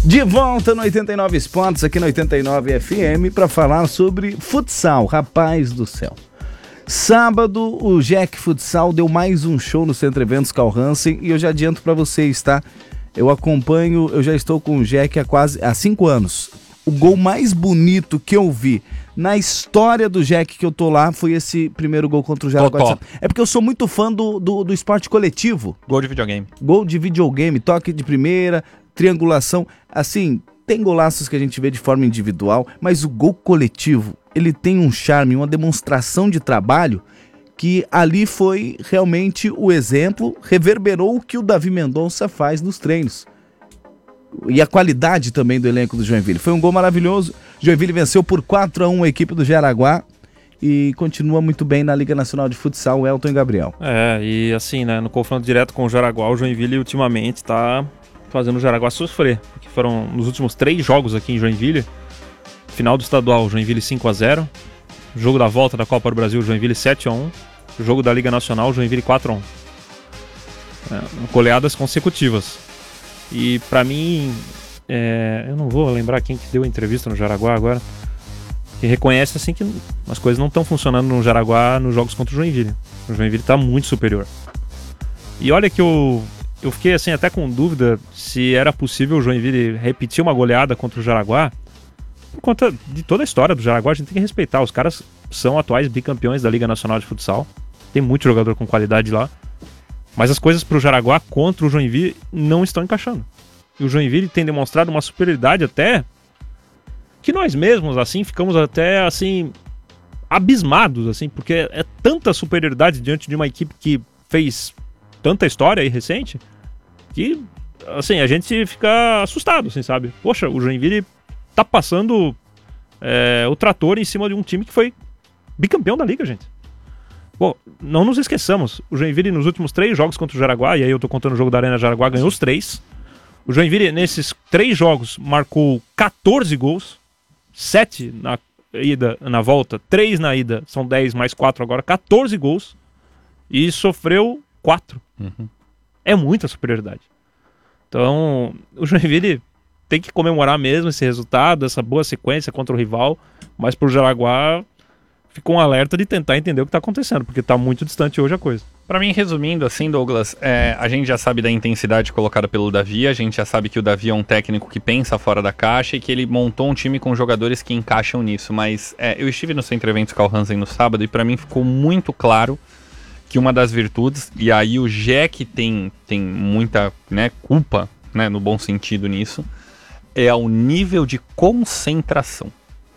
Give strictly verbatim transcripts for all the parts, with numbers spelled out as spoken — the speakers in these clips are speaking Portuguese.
De volta no oitenta e nove Esportes, aqui no oitenta e nove F M, para falar sobre futsal. Rapaz do céu. Sábado, o Jack Futsal deu mais um show no Centro Eventos Carl Hansen e eu já adianto para vocês, tá? Eu acompanho, eu já estou com o Jack há quase há cinco anos. O gol mais bonito que eu vi na história do Jack que eu tô lá foi esse primeiro gol contra o Jaraguá. É porque eu sou muito fã do, do, do esporte coletivo. Gol de videogame. Gol de videogame, toque de primeira, triangulação. Assim, tem golaços que a gente vê de forma individual, mas o gol coletivo, ele tem um charme, uma demonstração de trabalho que ali foi realmente o exemplo, reverberou o que o Davi Mendonça faz nos treinos. E a qualidade também do elenco do Joinville. Foi um gol maravilhoso. Joinville venceu por quatro a um a equipe do Jaraguá e continua muito bem na Liga Nacional de Futsal, o Elton e Gabriel. É, e assim, né, no confronto direto com o Jaraguá, o Joinville ultimamente tá fazendo o Jaraguá sofrer, porque foram nos últimos três jogos aqui em Joinville. Final do estadual, Joinville cinco a zero. Jogo da volta da Copa do Brasil, Joinville sete a um. Jogo da Liga Nacional, Joinville quatro a um. É, goleadas consecutivas. E pra mim, é, eu não vou lembrar quem que deu a entrevista no Jaraguá agora, que reconhece assim que as coisas não estão funcionando no Jaraguá nos jogos contra o Joinville. O Joinville tá muito superior. E olha que eu, eu fiquei assim até com dúvida se era possível o Joinville repetir uma goleada contra o Jaraguá. Por conta de toda a história do Jaraguá, a gente tem que respeitar. Os caras são atuais bicampeões da Liga Nacional de Futsal. Tem muito jogador com qualidade lá. Mas as coisas pro Jaraguá contra o Joinville não estão encaixando. E o Joinville tem demonstrado uma superioridade até que nós mesmos, assim, ficamos até, assim, abismados, assim, porque é tanta superioridade diante de uma equipe que fez tanta história aí recente que, assim, a gente fica assustado, assim, sabe? Poxa, o Joinville tá passando é, o trator em cima de um time que foi bicampeão da Liga, gente. Bom, não nos esqueçamos, o Joinville nos últimos três jogos contra o Jaraguá, e aí eu tô contando o jogo da Arena Jaraguá, ganhou os três. O Joinville, nesses três jogos, marcou catorze gols, sete na ida, na volta, três na ida, são dez mais quatro agora, catorze gols, e sofreu quatro. Uhum. É muita superioridade. Então, o Joinville tem que comemorar mesmo esse resultado, essa boa sequência contra o rival, mas pro Jaraguá ficou um alerta de tentar entender o que está acontecendo, porque está muito distante hoje a coisa. Para mim, resumindo assim, Douglas, é, a gente já sabe da intensidade colocada pelo Davi, a gente já sabe que o Davi é um técnico que pensa fora da caixa e que ele montou um time com jogadores que encaixam nisso, mas é, eu estive no Centro Eventos Carl Hansen no sábado e para mim ficou muito claro que uma das virtudes, e aí o Jack tem, tem muita, né, culpa, né, no bom sentido nisso, é o nível de concentração.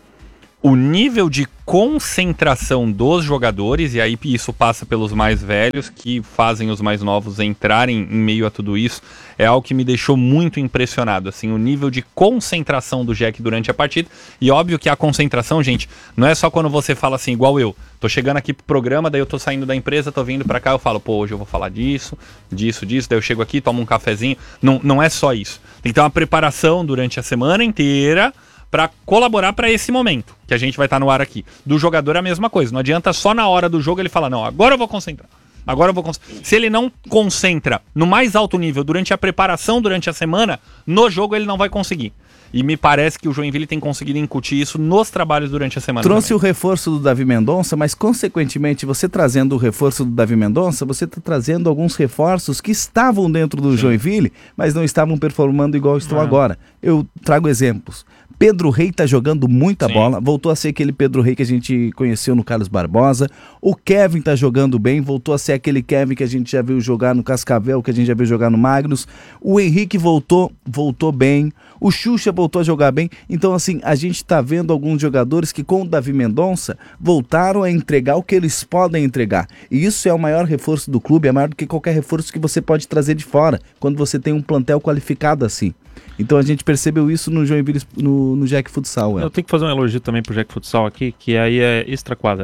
O nível de concentração dos jogadores, e aí isso passa pelos mais velhos, que fazem os mais novos entrarem em meio a tudo isso, é algo que me deixou muito impressionado, assim, o nível de concentração do Jack durante a partida. E óbvio que a concentração, gente, não é só quando você fala assim, igual eu, tô chegando aqui pro programa, daí eu tô saindo da empresa, tô vindo pra cá, eu falo, pô, hoje eu vou falar disso, disso, disso, daí eu chego aqui, tomo um cafezinho. Não, não é só isso. Tem que ter uma preparação durante a semana inteira para colaborar para esse momento, que a gente vai estar no ar aqui. Do jogador é a mesma coisa. Não adianta só na hora do jogo ele falar, não, agora eu vou concentrar. Agora eu vou concentrar. Se ele não concentra no mais alto nível durante a preparação, durante a semana, no jogo ele não vai conseguir. E me parece que o Joinville tem conseguido incutir isso nos trabalhos durante a semana. Trouxe também. o reforço do Davi Mendonça, mas consequentemente você trazendo o reforço do Davi Mendonça, você está trazendo alguns reforços que estavam dentro do Sim. Joinville, mas não estavam performando igual estão ah. agora. Eu trago exemplos. Pedro Rey tá jogando muita Sim. bola, voltou a ser aquele Pedro Rey que a gente conheceu no Carlos Barbosa. O Kevin tá jogando bem, voltou a ser aquele Kevin que a gente já viu jogar no Cascavel, que a gente já viu jogar no Magnus. O Henrique voltou, voltou bem. O Xuxa voltou a jogar bem. Então, assim, a gente tá vendo alguns jogadores que com o Davi Mendonça voltaram a entregar o que eles podem entregar. E isso é o maior reforço do clube, é maior do que qualquer reforço que você pode trazer de fora, quando você tem um plantel qualificado assim. Então a gente percebeu isso no Joinville, no, no Jack Futsal. É. Eu tenho que fazer um elogio também pro Jack Futsal aqui, que aí é extra quadra,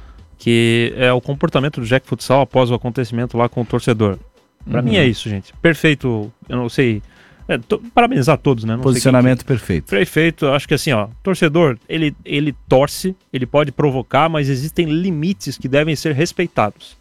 que é o comportamento do Jack Futsal após o acontecimento lá com o torcedor. Pra uhum. mim é isso, gente. Perfeito, eu não sei... É, to, parabenizar a todos, né? Não Posicionamento sei perfeito. Perfeito, acho que assim, ó, torcedor, ele, ele torce, ele pode provocar, mas existem limites que devem ser respeitados.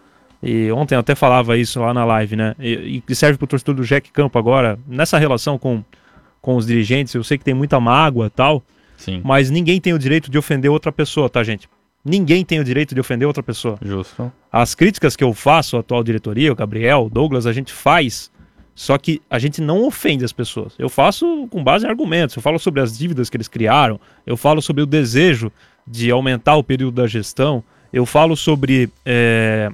E ontem eu até falava isso lá na live, né? E, e serve pro torcedor do Jack Campo agora, nessa relação com, com os dirigentes, eu sei que tem muita mágoa e tal, Sim. mas ninguém tem o direito de ofender outra pessoa, tá, gente? Ninguém tem o direito de ofender outra pessoa. Justo. As críticas que eu faço à atual diretoria, o Gabriel, o Douglas, a gente faz, só que a gente não ofende as pessoas. Eu faço com base em argumentos, eu falo sobre as dívidas que eles criaram, eu falo sobre o desejo de aumentar o período da gestão, eu falo sobre é,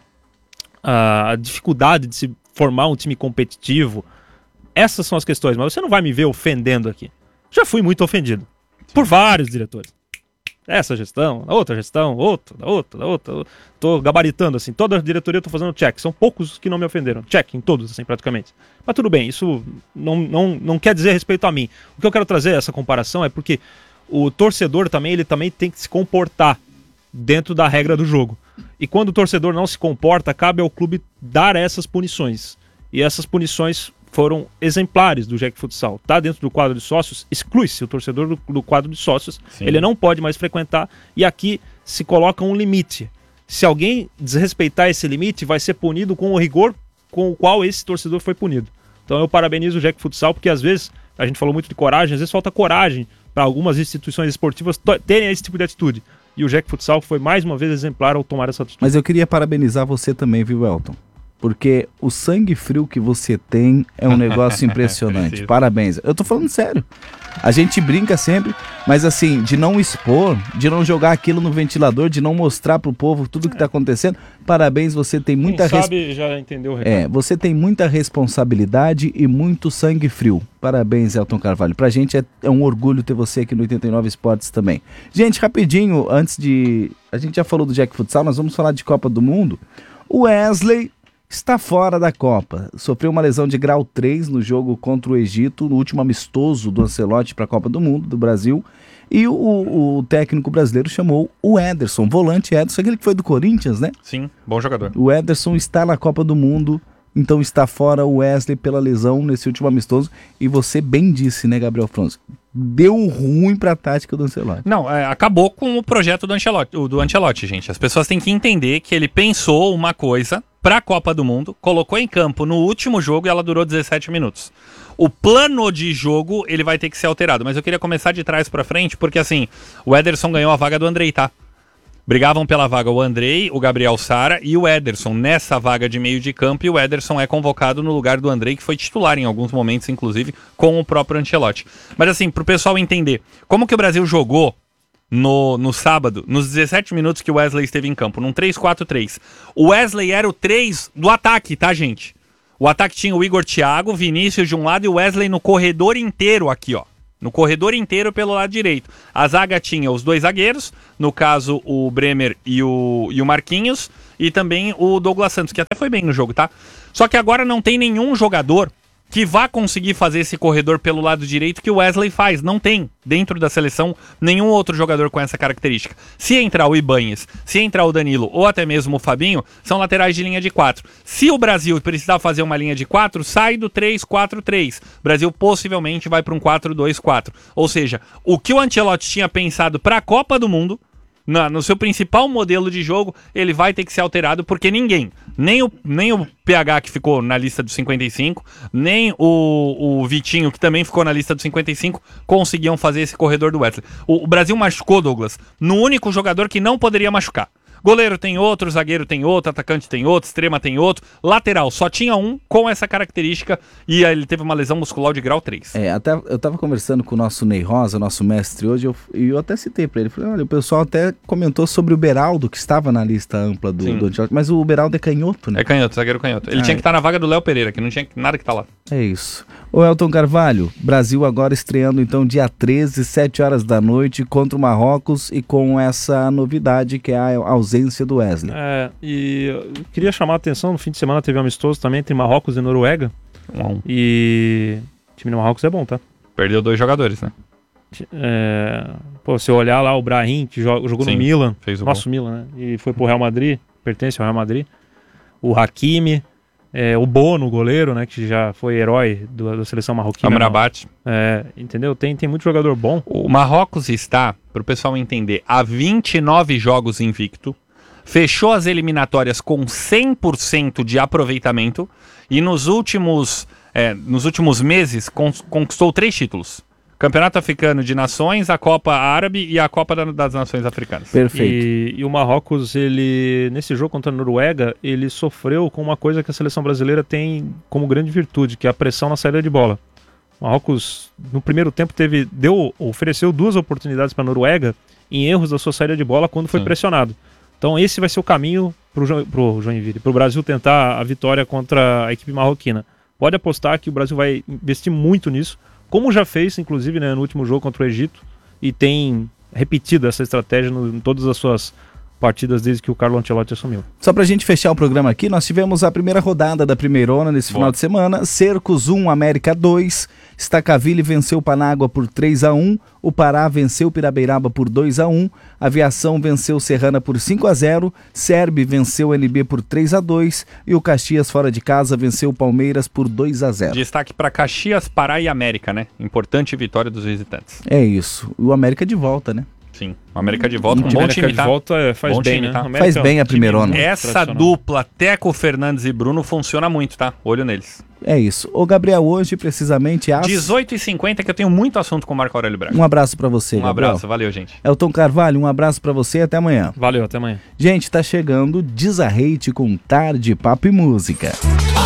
a dificuldade de se formar um time competitivo. Essas são as questões, mas você não vai me ver ofendendo aqui. Já fui muito ofendido por vários diretores. Essa gestão, outra gestão, outra, outra, outra. Tô gabaritando, assim, toda a diretoria eu tô fazendo check. São poucos os que não me ofenderam. Check em todos, assim, praticamente. Mas tudo bem, isso não, não, não quer dizer respeito a mim. O que eu quero trazer essa comparação é porque o torcedor também, ele também tem que se comportar dentro da regra do jogo. E quando o torcedor não se comporta, cabe ao clube dar essas punições. E essas punições foram exemplares do Jack Futsal. Tá dentro do quadro de sócios, exclui-se o torcedor do, do quadro de sócios. Sim. Ele não pode mais frequentar. E aqui se coloca um limite. Se alguém desrespeitar esse limite, vai ser punido com o rigor com o qual esse torcedor foi punido. Então eu parabenizo o Jack Futsal, porque às vezes, a gente falou muito de coragem, às vezes falta coragem para algumas instituições esportivas terem esse tipo de atitude. E o Jack Futsal foi mais uma vez exemplar ao tomar essa atitude. Mas eu queria parabenizar você também, viu, Elton? Porque o sangue frio que você tem é um negócio impressionante. Parabéns. Eu tô falando sério. A gente brinca sempre, mas assim, de não expor, de não jogar aquilo no ventilador, de não mostrar pro povo tudo que tá acontecendo. Parabéns, você tem muita... Quem sabe res... já entendeu o recado. É, você tem muita responsabilidade e muito sangue frio. Parabéns, Elton Carvalho. Pra gente é, é um orgulho ter você aqui no oitenta e nove Esportes também. Gente, rapidinho, antes de... A gente já falou do Jack Futsal, nós vamos falar de Copa do Mundo. O Wesley está fora da Copa. Sofreu uma lesão de grau três no jogo contra o Egito, no último amistoso do Ancelotti para a Copa do Mundo, do Brasil. E o, o técnico brasileiro chamou o Ederson, volante Ederson, aquele que foi do Corinthians, né? Sim, bom jogador. O Ederson está na Copa do Mundo, então está fora o Wesley pela lesão nesse último amistoso. E você bem disse, né, Gabriel França? Deu ruim para a tática do Ancelotti. Não, é, acabou com o projeto do Ancelotti, do Ancelotti, gente. As pessoas têm que entender que ele pensou uma coisa para a Copa do Mundo, colocou em campo no último jogo e ela durou dezessete minutos. O plano de jogo, ele vai ter que ser alterado, mas eu queria começar de trás para frente, porque assim, o Ederson ganhou a vaga do Andrei, tá? Brigavam pela vaga o Andrei, o Gabriel Sara e o Ederson nessa vaga de meio de campo, e o Ederson é convocado no lugar do Andrei, que foi titular em alguns momentos, inclusive, com o próprio Ancelotti. Mas assim, pro pessoal entender, como que o Brasil jogou No, no sábado, nos dezessete minutos que o Wesley esteve em campo, num três quatro três. O Wesley era o três do ataque, tá, gente? O ataque tinha o Igor Thiago, Vinícius de um lado e o Wesley no corredor inteiro aqui, ó. No corredor inteiro pelo lado direito. A zaga tinha os dois zagueiros, no caso o Bremer e o, e o Marquinhos, e também o Douglas Santos, que até foi bem no jogo, tá? Só que agora não tem nenhum jogador que vá conseguir fazer esse corredor pelo lado direito que o Wesley faz. Não tem, dentro da seleção, nenhum outro jogador com essa característica. Se entrar o Ibanhes, se entrar o Danilo ou até mesmo o Fabinho, são laterais de linha de quatro. Se o Brasil precisar fazer uma linha de quatro, sai do três quatro três. O Brasil possivelmente vai para um quatro dois quatro. Ou seja, o que o Ancelotti tinha pensado para a Copa do Mundo, Na, no seu principal modelo de jogo, ele vai ter que ser alterado, porque ninguém, nem o, nem o P H que ficou na lista dos cinquenta e cinco, nem o, o Vitinho, que também ficou na lista dos cinquenta e cinco, conseguiam fazer esse corredor do Wesley. O, o Brasil machucou, Douglas, no único jogador que não poderia machucar. Goleiro tem outro, zagueiro tem outro, atacante tem outro, extrema tem outro, lateral só tinha um com essa característica, e ele teve uma lesão muscular de grau três. É, até eu tava conversando com o nosso Ney Rosa, nosso mestre hoje, e eu, eu até citei pra ele, falei, olha, o pessoal até comentou sobre o Beraldo, que estava na lista ampla do, do Ancelotti, mas o Beraldo é canhoto, né? É canhoto, zagueiro canhoto. Ele ah, tinha que estar tá na vaga do Léo Pereira, que não tinha nada que tá lá. É isso. Ô Elton Carvalho, Brasil agora estreando então dia treze, sete horas da noite, contra o Marrocos, e com essa novidade que é a ausência do Wesley. É, e eu queria chamar a atenção, no fim de semana teve um amistoso também entre Marrocos e Noruega. Um. E o time do Marrocos é bom, tá? Perdeu dois jogadores, né? É... Pô, se eu olhar lá o Brahim, que jogou, jogou Sim, no Milan, fez o nosso gol. Milan, né? E foi pro Real Madrid, pertence ao Real Madrid. O Hakimi, é, o Bono, goleiro, né? Que já foi herói do, da seleção marroquina. Amrabat. É, entendeu? Tem, tem muito jogador bom. O Marrocos está, pro pessoal entender, há vinte e nove jogos invicto. Fechou as eliminatórias com cem por cento de aproveitamento e nos últimos é, nos últimos meses, con conquistou três títulos. Campeonato Africano de Nações, a Copa Árabe e a Copa da, das Nações Africanas. Perfeito. E, e o Marrocos, ele nesse jogo contra a Noruega, ele sofreu com uma coisa que a seleção brasileira tem como grande virtude, que é a pressão na saída de bola. O Marrocos, no primeiro tempo, teve, deu, ofereceu duas oportunidades para a Noruega em erros da sua saída de bola quando foi Sim. pressionado. Então esse vai ser o caminho para o Joinville, para o Brasil tentar a vitória contra a equipe marroquina. Pode apostar que o Brasil vai investir muito nisso, como já fez, inclusive, né, no último jogo contra o Egito, e tem repetido essa estratégia no, em todas as suas partidas desde que o Carlo Ancelotti assumiu. Só pra gente fechar o programa aqui, nós tivemos a primeira rodada da Primeirona nesse Boa. final de semana. Cercos um, América dois, Stacaville venceu Panágua por três a um, o Pará venceu Pirabeiraba por dois a um, Aviação venceu Serrana por cinco a zero, Serbe venceu N B por três a dois e o Caxias fora de casa venceu Palmeiras por dois a zero. Destaque para Caxias, Pará e América, né? Importante vitória dos visitantes. É isso. O América de volta, né? Sim, o América de volta, um bom América time, de tá? volta é, faz bom bem, time, né? tá? Faz bem a Primeirona. Essa dupla, Teco, Fernandes e Bruno, funciona muito, tá? Olho neles. É isso. Ô Gabriel, hoje precisamente às... dezoito e cinquenta, que eu tenho muito assunto com o Marco Aurélio Braga. Um abraço pra você, Um Gabriel. abraço, valeu, gente. Elton Carvalho, um abraço pra você e até amanhã. Valeu, até amanhã. Gente, tá chegando Desarrete com Tarde, Papo e Música.